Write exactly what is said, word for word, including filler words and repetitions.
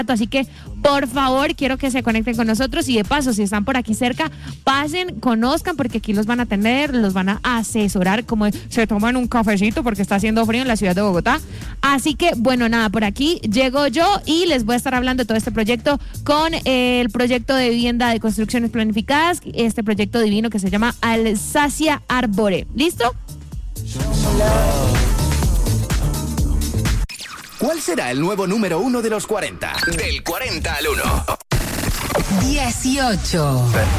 Así que, por favor, quiero que se conecten con nosotros y de paso, si están por aquí cerca, pasen, conozcan, porque aquí los van a atender, los van a asesorar, como se toman un cafecito porque está haciendo frío en la ciudad de Bogotá. Así que, bueno, nada, por aquí llego yo y les voy a estar hablando de todo este proyecto con el proyecto de vivienda de construcciones planificadas, este proyecto divino que se llama Alsacia Arbore. ¿Listo? ¿Cuál será el nuevo número uno de los cuarenta? Del cuarenta al uno. dieciocho.